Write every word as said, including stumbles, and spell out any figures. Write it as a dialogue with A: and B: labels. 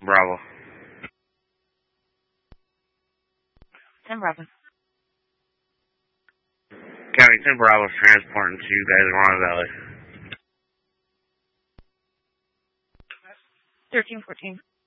A: Bravo.
B: ten Bravo.
A: County ten Bravo's transporting to Gazzarana Valley.
B: thirteen fourteen.